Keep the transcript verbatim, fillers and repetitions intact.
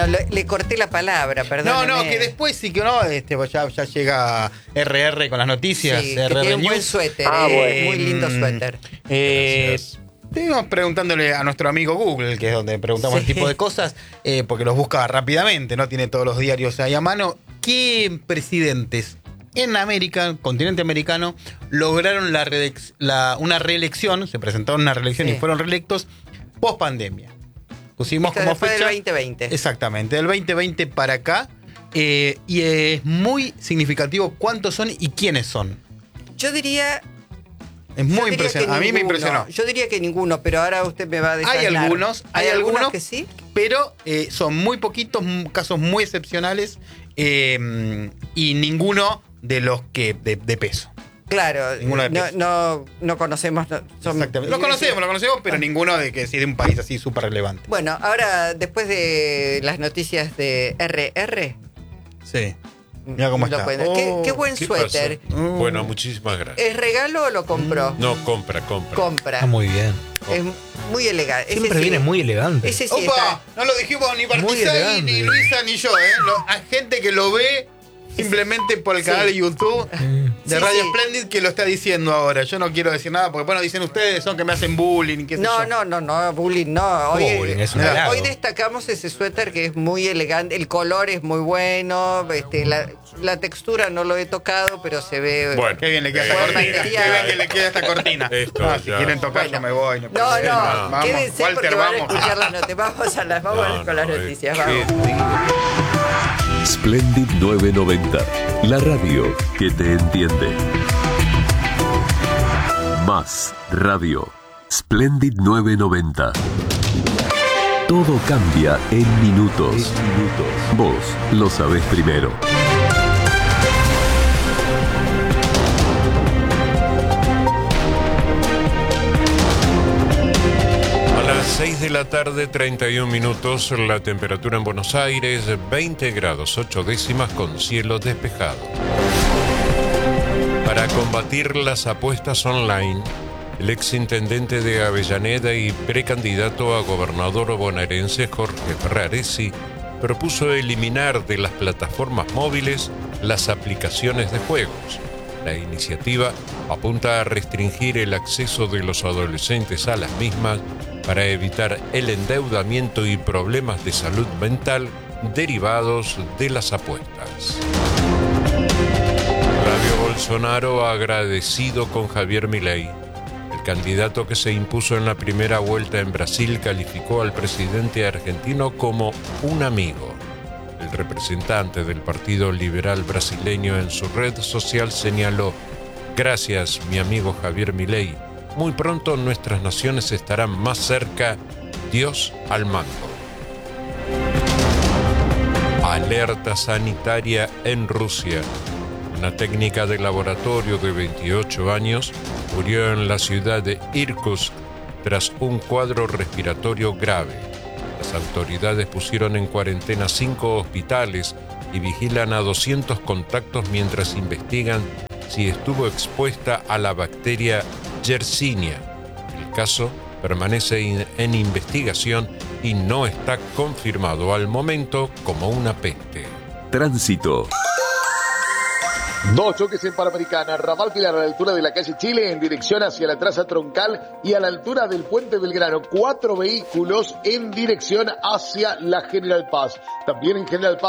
Bueno, le, le corté la palabra, perdón. No, no, que después sí que no, este, pues ya, ya llega R R con las noticias. Sí, R R que tiene un News. buen suéter, Ah, eh, bueno. muy lindo suéter. Eh, Estuvimos preguntándole a nuestro amigo Google, que es donde preguntamos Sí. este tipo de cosas, eh, porque los busca rápidamente, no tiene todos los diarios ahí a mano. ¿Qué presidentes en América, continente americano, lograron la, reelex- la una reelección, se presentaron una reelección Sí. y fueron reelectos post pandemia? Pusimos Esto como después fecha. del veinte veinte. Exactamente, del veinte veinte para acá. eh, y es muy significativo cuántos son y quiénes son. Yo diría... Es yo muy diría impresionante. que A mí me ninguno. impresionó. Yo diría que ninguno, pero ahora usted me va a decir. Hay algunos, hay, algunos que sí. pero eh, son muy poquitos, m- casos muy excepcionales eh, y ninguno de los que de, de peso. Claro, Ninguno de no, peso. no, no conocemos. no- son- Exactamente. Lo conocemos, lo conocemos, pero ninguno de que sí de un país así súper relevante. Bueno, ahora después de las noticias de R R. Sí. Mira cómo lo está. cuento. qué, Oh, qué buen ¿Qué suéter. pasó? Mm. Bueno, muchísimas gracias. ¿Es regalo o lo compró? No, compra, compra. Compra. Está muy bien. Es muy elegante. Siempre viene muy elegante. Ese sí ¡Opa! está. No lo dijimos ni Muy Bartizay, elegante. ni Luisa, ni yo, ¿eh? Lo- hay gente que lo ve simplemente por el Sí. canal de YouTube de Sí, Radio sí. Splendid que lo está diciendo ahora. Yo no quiero decir nada porque, bueno, dicen ustedes, son que me hacen bullying y qué sé No, yo. no, no, no, bullying no. Hoy, bullying? Es un hoy halago. destacamos ese suéter que es muy elegante, el color es muy bueno, este, la, la textura no lo he tocado, pero se ve. Bueno, Qué bien le queda esta Bueno, cortina. Qué material. bien que le queda esta cortina. Esto Ah, si ya. quieren tocar, Bueno. yo me voy. No, pasa no, nada. Vamos, quédense Walter, porque van a vamos. escuchar las noticias. Vamos a las, vamos No, con las no, noticias, eh, vamos. Splendid novecientos noventa, la radio que te entiende. Más radio. Splendid novecientos noventa. Todo cambia en minutos. Vos lo sabés primero. A las seis de la tarde, treinta y un minutos, la temperatura en Buenos Aires, veinte grados ocho décimas con cielo despejado. Para combatir las apuestas online, el exintendente de Avellaneda y precandidato a gobernador bonaerense Jorge Ferraresi propuso eliminar de las plataformas móviles las aplicaciones de juegos. La iniciativa apunta a restringir el acceso de los adolescentes a las mismas para evitar el endeudamiento y problemas de salud mental derivados de las apuestas. Flavio Bolsonaro agradecido con Javier Milei. El candidato que se impuso en la primera vuelta en Brasil calificó al presidente argentino como un amigo. El representante del Partido Liberal brasileño en su red social señaló: "Gracias, mi amigo Javier Milei. Muy pronto nuestras naciones estarán más cerca. Dios al mando". Alerta sanitaria en Rusia. Una técnica de laboratorio de veintiocho años murió en la ciudad de Irkutsk tras un cuadro respiratorio grave. Las autoridades pusieron en cuarentena cinco hospitales y vigilan a doscientos contactos mientras investigan si estuvo expuesta a la bacteria Yersinia. El caso permanece in- en investigación y no está confirmado al momento como una peste. Tránsito. Dos choques en Panamericana, Ramal Pilar a la altura de la calle Chile en dirección hacia la traza troncal y a la altura del puente Belgrano. Cuatro vehículos en dirección hacia la General Paz. También en General Paz.